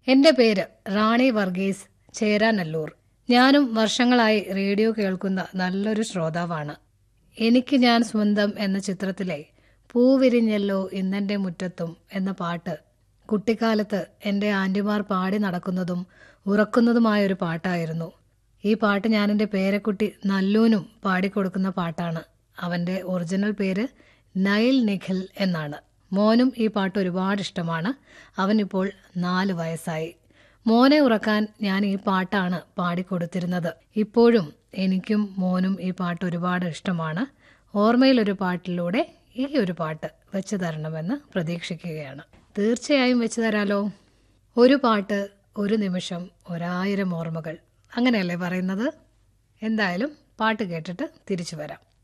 എൻ്റെ പേര് റാണി വർഗീസ് ചേരാനല്ലൂർ. ഞാനും വർഷങ്ങളായി റേഡിയോ കേൾക്കുന്ന നല്ലൊരു ശ്രോതാവാണ്. എനിക്ക് ഞാൻ സ്വന്തം എന്ന ചിത്രത്തിലെ പൂവിരിഞ്ഞല്ലോ ഇന്നെൻ്റെ മുറ്റത്തും എന്ന പാട്ട് കുട്ടിക്കാലത്ത് എൻ്റെ ആൻറ്റിമാർ പാടി നടക്കുന്നതും ഉറക്കുന്നതുമായൊരു പാട്ടായിരുന്നു. ഈ പാട്ട് ഞാൻ എൻ്റെ പേരക്കുട്ടി നല്ലൂനും പാടിക്കൊടുക്കുന്ന പാട്ടാണ്. അവൻ്റെ ഒറിജിനൽ പേര് നൈൽ നിഖിൽ എന്നാണ്. മോനും ഈ പാട്ട് ഒരുപാട് ഇഷ്ടമാണ്. അവനിപ്പോൾ 4 വയസ്സായി. മോനെ ഉറക്കാൻ ഞാൻ ഈ പാട്ടാണ് പാടിക്കൊടുത്തിരുന്നത്. ഇപ്പോഴും എനിക്കും മോനും ഈ പാട്ട് ഒരുപാട് ഇഷ്ടമാണ്. ഓർമ്മയിലൊരു പാട്ടിലൂടെ ഈ ഒരു പാട്ട് വെച്ചു തരണമെന്ന് പ്രതീക്ഷിക്കുകയാണ്. തീർച്ചയായും വെച്ചു തരാലോ. ഒരു പാട്ട്, ഒരു നിമിഷം, 1000 ഓർമ്മകൾ, അങ്ങനെയല്ലേ പറയുന്നത്? എന്തായാലും പാട്ട് കേട്ടിട്ട് തിരിച്ചു വരാം.